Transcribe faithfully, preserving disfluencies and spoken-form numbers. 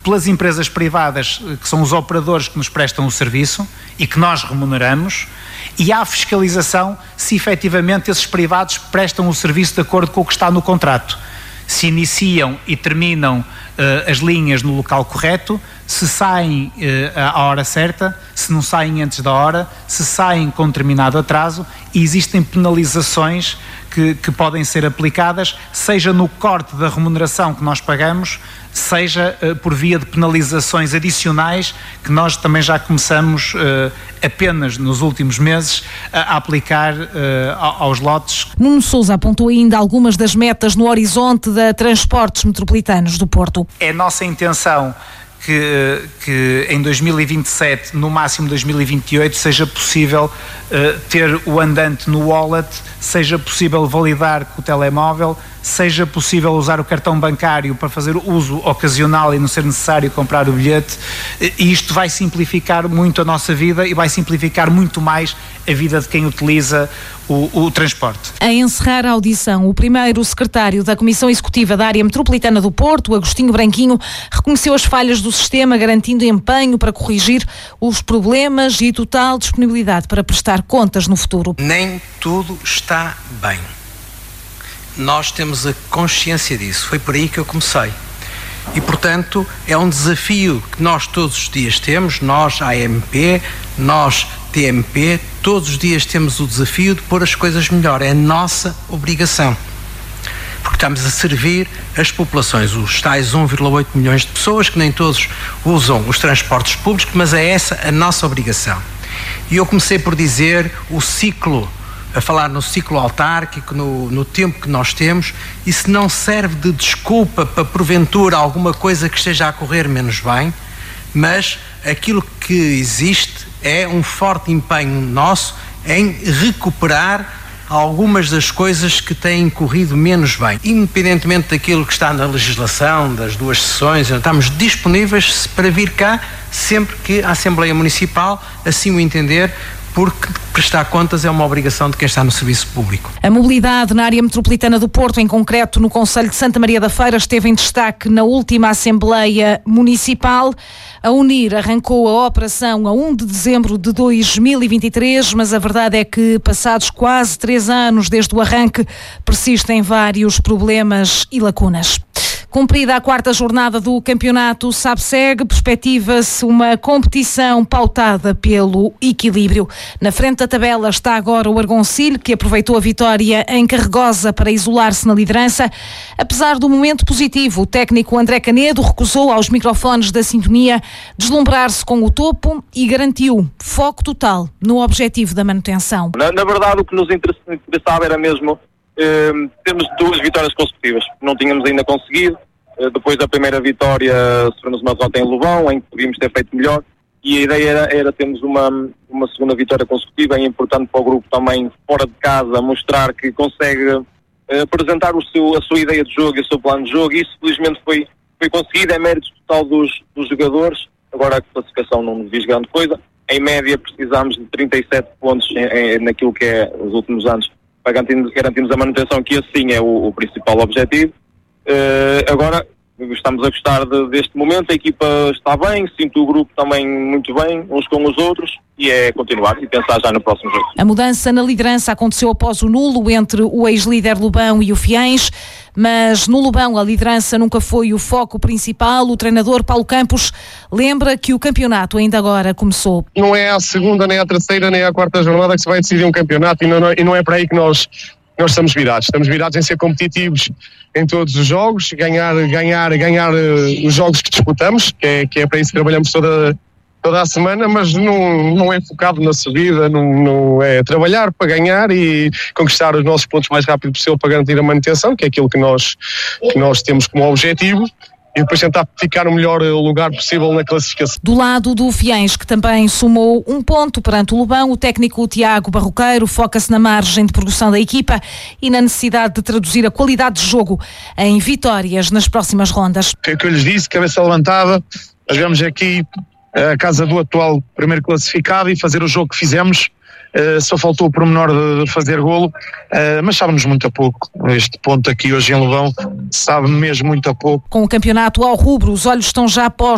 pelas empresas privadas, que são os operadores que nos prestam o serviço e que nós remuneramos, e há fiscalização se efetivamente esses privados prestam o serviço de acordo com o que está no contrato. Se iniciam e terminam uh, as linhas no local correto, se saem uh, à hora certa, se não saem antes da hora, se saem com determinado atraso, e existem penalizações que, que podem ser aplicadas, seja no corte da remuneração que nós pagamos, seja uh, por via de penalizações adicionais que nós também já começamos uh, apenas nos últimos meses a aplicar uh, aos lotes. Nuno Sousa apontou ainda algumas das metas no horizonte da Transportes Metropolitanos do Porto. É nossa intenção que, que em dois mil e vinte e sete, no máximo dois mil e vinte e oito, seja possível uh, ter o andante no wallet, seja possível validar com o telemóvel, seja possível usar o cartão bancário para fazer uso ocasional e não ser necessário comprar o bilhete, e isto vai simplificar muito a nossa vida e vai simplificar muito mais a vida de quem utiliza o, o transporte. A encerrar a audição, o primeiro secretário da Comissão Executiva da Área Metropolitana do Porto, Agostinho Branquinho, reconheceu as falhas do sistema, garantindo empenho para corrigir os problemas e total disponibilidade para prestar contas no futuro. Nem tudo está bem. Nós temos a consciência disso. Foi por aí que eu comecei. E, portanto, é um desafio que nós todos os dias temos, nós, A M P, nós, T M P, todos os dias temos o desafio de pôr as coisas melhor. É a nossa obrigação. Porque estamos a servir as populações, os tais um vírgula oito milhões de pessoas, que nem todos usam os transportes públicos, mas é essa a nossa obrigação. E eu comecei por dizer o ciclo, a falar no ciclo autárquico, no, no tempo que nós temos, e se não serve de desculpa para porventura alguma coisa que esteja a correr menos bem, mas aquilo que existe é um forte empenho nosso em recuperar algumas das coisas que têm corrido menos bem. Independentemente daquilo que está na legislação, das duas sessões, estamos disponíveis para vir cá sempre que a Assembleia Municipal assim o entender, porque prestar contas é uma obrigação de quem está no serviço público. A mobilidade na área metropolitana do Porto, em concreto no concelho de Santa Maria da Feira, esteve em destaque na última Assembleia Municipal. A UNIR arrancou a operação a primeiro de dezembro de dois mil e vinte e três, mas a verdade é que, passados quase três anos desde o arranque, persistem vários problemas e lacunas. Cumprida a quarta jornada do campeonato SAPSEG, perspectiva-se uma competição pautada pelo equilíbrio. Na frente da tabela está agora o Argoncilho, que aproveitou a vitória em Carregosa para isolar-se na liderança. Apesar do momento positivo, o técnico André Canedo recusou aos microfones da Sintonia deslumbrar-se com o topo e garantiu foco total no objetivo da manutenção. Na, na verdade, o que nos interessava era mesmo Uh, temos duas vitórias consecutivas, não tínhamos ainda conseguido. Uh, depois da primeira vitória sofremos uma derrota em Lobão, em que podíamos ter feito melhor, e a ideia era, era termos uma, uma segunda vitória consecutiva. É importante para o grupo também, fora de casa, mostrar que consegue uh, apresentar o seu, a sua ideia de jogo e o seu plano de jogo, e isso felizmente foi, foi conseguido, é mérito total dos, dos jogadores. Agora a classificação não nos diz grande coisa, em média precisamos de trinta e sete pontos em, em, naquilo que é os últimos anos, para garantirmos, garantirmos a manutenção, que assim é o, o principal objetivo. Uh, agora, estamos a gostar de, deste momento, a equipa está bem, sinto o grupo também muito bem, uns com os outros, e é continuar e pensar já no próximo jogo. A mudança na liderança aconteceu após o nulo entre o ex-líder Lobão e o Fiães, mas no Lobão a liderança nunca foi o foco principal. O treinador Paulo Campos lembra que o campeonato ainda agora começou. Não é a segunda, nem a terceira, nem a quarta jornada que se vai decidir um campeonato, e não, e não é para aí que nós, nós estamos virados. Estamos virados em ser competitivos em todos os jogos, ganhar, ganhar, ganhar uh, os jogos que disputamos, que é, que é para isso que trabalhamos toda, toda a semana, mas não, não é focado na subida, não, não é trabalhar para ganhar e conquistar os nossos pontos mais rápido possível para garantir a manutenção, que é aquilo que nós, que nós temos como objetivo, e depois tentar ficar no melhor lugar possível na classificação. Do lado do Fiães, que também somou um ponto perante o Lobão, o técnico Tiago Barroqueiro foca-se na margem de progressão da equipa e na necessidade de traduzir a qualidade de jogo em vitórias nas próximas rondas. Foi o que eu lhes disse, cabeça levantada, jogamos aqui a casa do atual primeiro classificado e fazer o jogo que fizemos. Uh, só faltou o pormenor de fazer golo, uh, mas sabe-nos muito a pouco. Este ponto aqui hoje em Lobão sabe mesmo muito a pouco. Com o campeonato ao rubro, os olhos estão já postos